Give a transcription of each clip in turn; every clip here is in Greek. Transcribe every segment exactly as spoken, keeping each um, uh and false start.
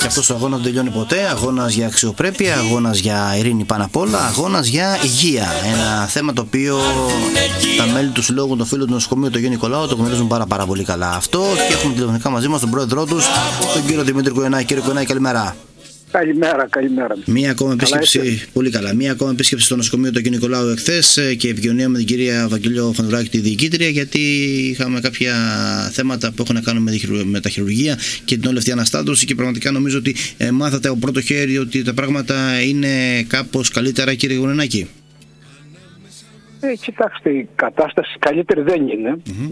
Και αυτός ο αγώνας δεν τελειώνει ποτέ. Αγώνας για αξιοπρέπεια, αγώνας για ειρήνη πάνω απ' όλα, αγώνας για υγεία. Ένα θέμα το οποίο τα μέλη του Συλλόγου των Φίλων του Νοσοκομείου του Αγίου Νικολάου το γνωρίζουν πάρα, πάρα πολύ καλά αυτό. Και έχουμε τηλεφωνικά μαζί μας τον πρόεδρό τους, τον κύριο Δημήτρη Κοϊονάκη. Κύριε Κοϊονάκη, καλημέρα. Καλημέρα, καλημέρα. Μία ακόμα επίσκεψη, καλά, πολύ καλά. Μία ακόμα επίσκεψη στο νοσοκομείο του Αγίου Νικολάου εχθές και επικοινωνία με την κυρία Βαγγελιό Φανδουράκη, τη διοικήτρια, γιατί είχαμε κάποια θέματα που έχουν να κάνουν με τα χειρουργία και την όλη αυτή αναστάτωση. Και πραγματικά νομίζω ότι ε, μάθατε από πρώτο χέρι ότι τα πράγματα είναι κάπως καλύτερα, κύριε Κοϊονάκη. Ε, κοιτάξτε, η κατάσταση καλύτερη δεν είναι. Mm-hmm.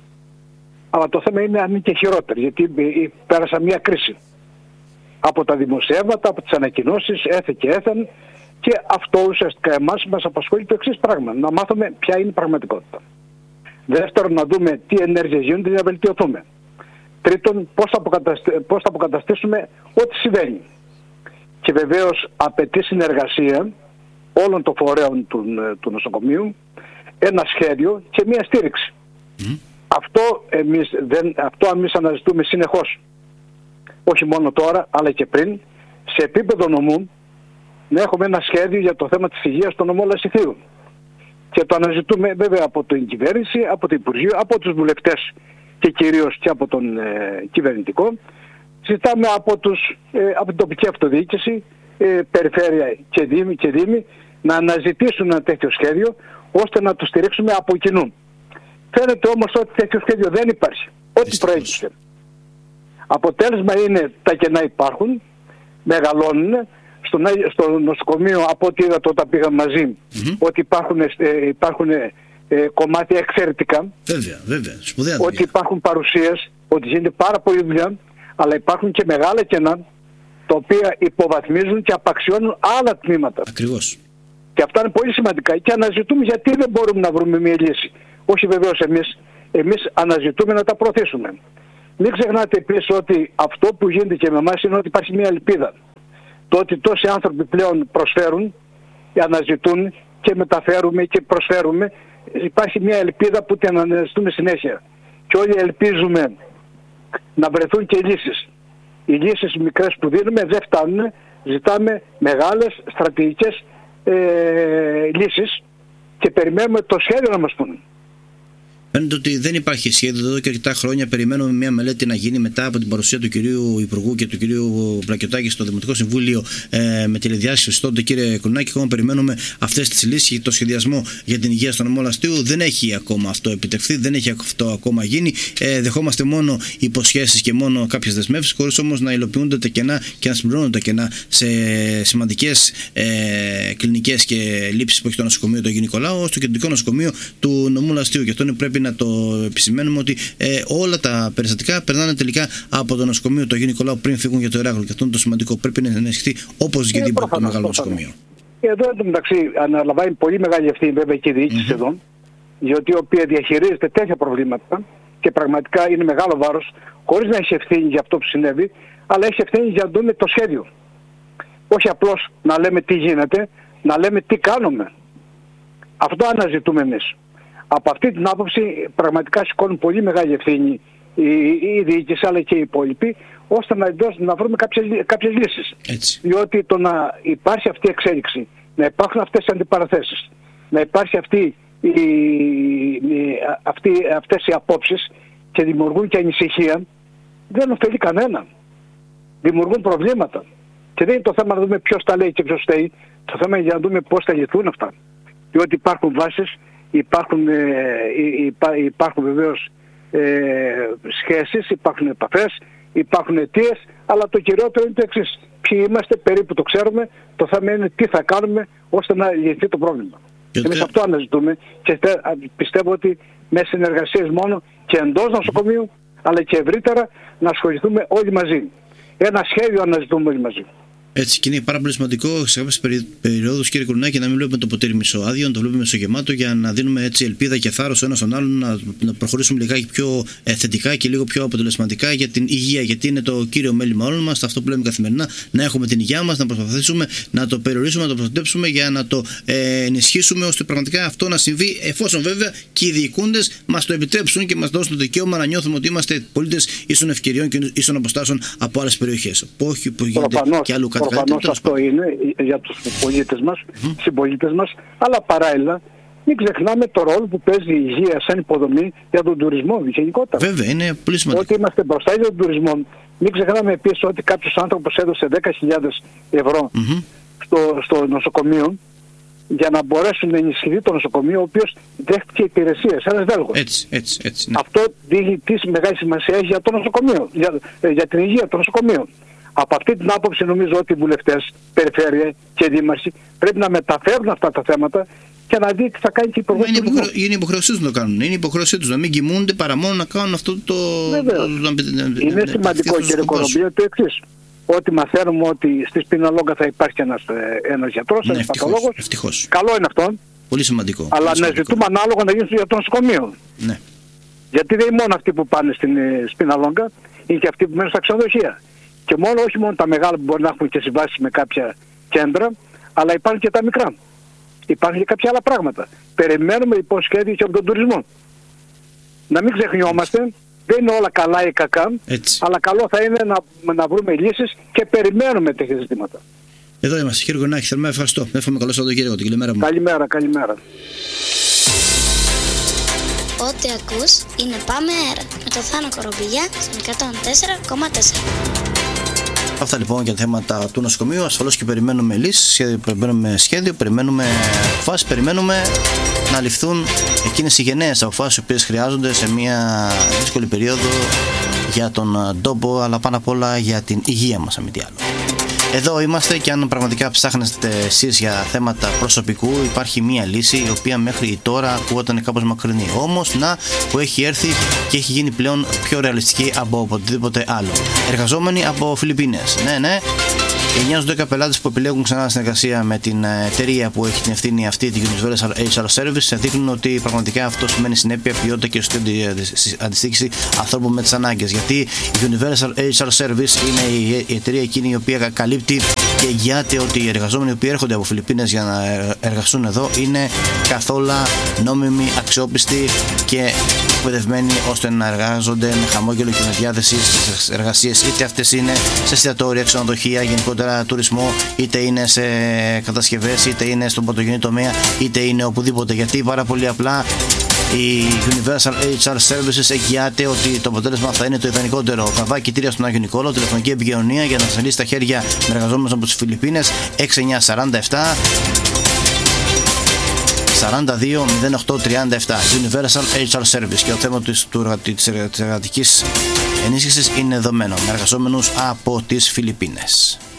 Αλλά το θέμα είναι αν είναι και χειρότερη, γιατί πέρασα μια κρίση. Από τα δημοσιεύματα, από τις ανακοινώσεις, έθε και έθεν, και αυτό ουσιαστικά εμάς μας απασχολεί το εξής πράγμα: να μάθουμε ποια είναι η πραγματικότητα. Δεύτερον, να δούμε τι ενέργειες γίνονται για να βελτιωθούμε. Τρίτον, πώς θα, αποκαταστη... πώς θα αποκαταστήσουμε ό,τι συμβαίνει. Και βεβαίως απαιτεί συνεργασία όλων των φορέων του, του νοσοκομείου, ένα σχέδιο και μια στήριξη. Mm. Αυτό εμείς, δεν... αυτό εμείς αναζητούμε συνεχώς. Όχι μόνο τώρα, αλλά και πριν, σε επίπεδο νομού, να έχουμε ένα σχέδιο για το θέμα της υγείας στο νομό Λασιθίου. Και το αναζητούμε βέβαια από την κυβέρνηση, από το Υπουργείο, από τους βουλευτές και κυρίως και από τον ε, κυβερνητικό. Ζητάμε από, τους, ε, από την τοπική αυτοδιοίκηση, ε, περιφέρεια και δήμη, και δήμη να αναζητήσουν ένα τέτοιο σχέδιο, ώστε να το στηρίξουμε από κοινού. Φαίνεται όμως ότι τέτοιο σχέδιο δεν υπάρχει. Ό,τι προέκυψε. Αποτέλεσμα είναι τα κενά υπάρχουν, μεγαλώνουν. Στο, στο νοσοκομείο, από ό,τι είδα όταν πήγαμε μαζί, mm-hmm. ότι υπάρχουν, ε, υπάρχουν ε, κομμάτια εξαιρετικά. Βέβαια, βέβαια. Σπουδαία ότι υπάρχουν παρουσίες, ότι γίνεται πάρα πολλή δουλειά, αλλά υπάρχουν και μεγάλα κενά, τα οποία υποβαθμίζουν και απαξιώνουν άλλα τμήματα. Ακριβώς. Και αυτά είναι πολύ σημαντικά και αναζητούμε γιατί δεν μπορούμε να βρούμε μια λύση. Όχι βεβαίως εμείς, εμείς αναζητούμε να τα προωθήσουμε. Μην ξεχνάτε επίσης ότι αυτό που γίνεται και με εμάς είναι ότι υπάρχει μια ελπίδα. Το ότι τόσοι άνθρωποι πλέον προσφέρουν, αναζητούν και μεταφέρουμε και προσφέρουμε, υπάρχει μια ελπίδα που την αναζητούμε συνέχεια. Και όλοι ελπίζουμε να βρεθούν και λύσεις. Οι λύσεις μικρές που δίνουμε δεν φτάνουν, ζητάμε μεγάλες στρατηγικές ε, λύσεις και περιμένουμε το σχέδιο να μας πούνε. Φαίνεται ότι δεν υπάρχει σχέδιο εδώ και αρκετά χρόνια. Περιμένουμε μια μελέτη να γίνει μετά από την παρουσία του κυρίου Υπουργού και του κυρίου Πλακιωτάκη στο Δημοτικό Συμβούλιο ε, με τηλεδιάσκεψη τότε, κύριε Κοϊονάκη. Ακόμα περιμένουμε αυτές τις λύσεις. Το σχεδιασμό για την υγεία στον νομό Λαστείου δεν έχει ακόμα αυτό επιτευχθεί, δεν έχει αυτό ακόμα γίνει. Ε, δεχόμαστε μόνο υποσχέσεις και μόνο κάποιες δεσμεύσεις, χωρίς όμως να υλοποιούνται τα κενά και να συμπληρώνονται τα κενά σε σημαντικές ε, κλινικές και λήψεις που έχει το νοσοκομείο του Αγίου Νικολάου, ως το κεντρικό νοσοκομείο του νομού Λαστείου. Και αυτό είναι πρέπει να το επισημαίνουμε ότι ε, όλα τα περιστατικά περνάνε τελικά από το νοσοκομείο του Αγίου Νικολάου πριν φύγουν για το Ηράκλειο. Και αυτό είναι το σημαντικό. Πρέπει να ενισχυθεί όπως και το μεγάλο νοσοκομείο. Εδώ εντωμεταξύ αναλαμβάνει πολύ μεγάλη ευθύνη βέβαια και η διοίκηση mm-hmm. εδώ, γιατί η οποία διαχειρίζεται τέτοια προβλήματα και πραγματικά είναι μεγάλο βάρος, χωρίς να έχει ευθύνη για αυτό που συνέβη, αλλά έχει ευθύνη για να δούμε το σχέδιο. Όχι απλώς να λέμε τι γίνεται, να λέμε τι κάνουμε. Αυτό αναζητούμε εμείς. Από αυτή την άποψη πραγματικά σηκώνουν πολύ μεγάλη ευθύνη η, η διοίκηση αλλά και οι υπόλοιποι, ώστε να, να βρούμε κάποιες, κάποιες λύσεις. Έτσι. Διότι το να υπάρχει αυτή η εξέλιξη, να υπάρχουν αυτές οι αντιπαραθέσεις, να υπάρχει αυτή η, η, αυτή, αυτές οι απόψεις και δημιουργούν και ανησυχία, δεν ωφελεί κανένα. Δημιουργούν προβλήματα. Και δεν είναι το θέμα να δούμε ποιος τα λέει και ποιος φταίει. Το θέμα είναι για να δούμε πώς θα λυθούν αυτά. Διότι υπάρχουν βάσεις, Υπάρχουν, ε, υπά, υπάρχουν βεβαίως ε, σχέσεις, υπάρχουν επαφές, υπάρχουν αιτίες, αλλά το κυριότερο είναι το εξής. Ποιοι είμαστε, περίπου το ξέρουμε, το θέμα είναι τι θα κάνουμε ώστε να λυθεί το πρόβλημα. Γιατί... Εμείς αυτό αναζητούμε και πιστεύω ότι με συνεργασίες μόνο και εντός νοσοκομείου, αλλά και ευρύτερα να ασχοληθούμε όλοι μαζί. Ένα σχέδιο αναζητούμε όλοι μαζί. Έτσι, και είναι πάρα πολύ σημαντικό σε κάποιες περιόδους, κύριε Κουρνάκη, να μην βλέπουμε το ποτήρι μισοάδιο, να το βλέπουμε μισογεμάτο, για να δίνουμε έτσι ελπίδα και θάρρος ο ένας στον άλλον, να, να προχωρήσουμε λιγάκι πιο ε, θετικά και λίγο πιο αποτελεσματικά για την υγεία. Γιατί είναι το κύριο μέλημα όλων μας, αυτό που λέμε καθημερινά, να έχουμε την υγεία μας, να προσπαθήσουμε να το περιορίσουμε, να το προστατέψουμε για να το ε, ενισχύσουμε, ώστε πραγματικά αυτό να συμβεί, εφόσον βέβαια και οι διοικούντες μας το επιτρέψουν και μας δώσουν το δικαίωμα να νιώθουμε ότι είμαστε πολίτες ίσων ευκαιριών και ίσων αποστάσεων από άλλες περιοχές. Όχι που γίνεται και αλλού κάτι. Προφανώς αυτό είναι για τους πολίτες μας, mm-hmm. συμπολίτες μας, αλλά παράλληλα μην ξεχνάμε το ρόλο που παίζει η υγεία σαν υποδομή για τον τουρισμό γενικότερα. Βέβαια, είναι πολύ σημαντικό. Ότι είμαστε μπροστά για τον τουρισμό. Μην ξεχνάμε επίσης ότι κάποιος άνθρωπος έδωσε δέκα χιλιάδες ευρώ mm-hmm. στο, στο νοσοκομείο για να μπορέσουν να ενισχυθεί το νοσοκομείο, ο οποίος δέχτηκε υπηρεσίες, ένας Βέλγος. Έτσι, έτσι, έτσι. Ναι. Αυτό δείχνει τι μεγάλη σημασία έχει για το νοσοκομείο, για, για την υγεία των νοσοκομείων. Από αυτή την άποψη νομίζω ότι οι βουλευτές, περιφέρεια και δήμαρχοι πρέπει να μεταφέρουν αυτά τα θέματα και να δει τι θα κάνει και η Υπουργός είναι, υποχρεω... είναι υποχρεώσή τους να το κάνουν. Είναι υποχρεώσή τους να μην κοιμούνται παρά μόνο να κάνουν αυτό το. Βέβαια. Είναι σημαντικό, κύριε Κορομπία, το εξής. Ότι μαθαίνουμε ότι στη Σπιναλόγκα θα υπάρχει ένας, ένας γιατρός, ναι, ένας πατολόγος. Ευτυχώς. Καλό είναι αυτό. Πολύ σημαντικό. Αλλά πολύ να σημαντικό. ζητούμε ανάλογα να γίνει για το νοσοκομείο. Ναι. Γιατί δεν είναι μόνο αυτοί που πάνε στην Σπιναλόγκα, είναι και αυτοί που μένουν στα ξενοδοχεία. Και μόνο, όχι μόνο τα μεγάλα που μπορεί να έχουν και συμβάσει με κάποια κέντρα, αλλά υπάρχουν και τα μικρά. Υπάρχουν και κάποια άλλα πράγματα. Περιμένουμε λοιπόν σχέδιο και από τον τουρισμό. Να μην ξεχνιόμαστε, δεν είναι όλα καλά ή κακά, έτσι. Αλλά καλό θα είναι να, να βρούμε λύσεις και περιμένουμε τέτοια ζητήματα. Εδώ είμαστε, κύριε Κουρνάκη, θερμά ευχαριστώ. Εύχομαι καλό Σαββατοκύριακο, την καλημέρα μου. Καλημέρα, καλημέρα. Ό,τι ακούς είναι Πάμε Αέρα με το Θάνο Κορομπηλιά στον εκατόν τέσσερα κόμμα τέσσερα. Αυτά λοιπόν για τα θέματα του νοσοκομείου. Ασφαλώς και περιμένουμε λύσεις, περιμένουμε σχέδιο, περιμένουμε αποφάσεις, περιμένουμε να ληφθούν εκείνες οι γενναίες αποφάσεις οι οποίες χρειάζονται σε μια δύσκολη περίοδο για τον τόπο, αλλά πάνω απ' όλα για την υγεία μας, αν μη τι άλλο. Εδώ είμαστε και αν πραγματικά ψάχνεστε εσείς για θέματα προσωπικού, υπάρχει μία λύση η οποία μέχρι τώρα ακούγονταν κάπως μακρινή. Όμως να που έχει έρθει και έχει γίνει πλέον πιο ρεαλιστική από οτιδήποτε άλλο. Εργαζόμενοι από Φιλιππίνες. Ναι, ναι. εννιά στους δέκα πελάτες που επιλέγουν ξανά συνεργασία με την εταιρεία που έχει την ευθύνη αυτή, την Universal έιτς αρ Service, δείχνουν ότι πραγματικά αυτό σημαίνει συνέπεια, ποιότητα και σωστή αντιστοίχηση ανθρώπων με τις ανάγκες. Γιατί η Universal έιτς αρ Service είναι η εταιρεία εκείνη η οποία καλύπτει και εγγυάται ότι οι εργαζόμενοι που έρχονται από Φιλιππίνες για να εργαστούν εδώ είναι καθόλου νόμιμοι, αξιόπιστοι και εκπαιδευμένοι ώστε να εργάζονται με χαμόγελο και με διάθεση στις εργασίες, είτε αυτές είναι σε εστιατόρια, ξενοδοχεία, γενικότερα τουρισμό, είτε είναι σε κατασκευές, είτε είναι στον πρωτογενή τομέα, είτε είναι οπουδήποτε. Γιατί πάρα πολύ απλά η Universal έιτς αρ Services εγγυάται ότι το αποτέλεσμα θα είναι το ιδανικότερο. Βαβά κοιτήρια στον Άγιο Νικόλαο, τηλεφωνική επικοινωνία για να σας λύσει στα χέρια με εργαζόμενους από τις Φιλιππίνες έξι εννιά τέσσερα επτά σαράντα δύο μηδέν οκτώ τριάντα επτά. Universal έιτς αρ Service. Και το θέμα της, του, της εργατικής ενίσχυσης είναι δεδομένο με εργαζόμενους από τις Φιλιππίνες.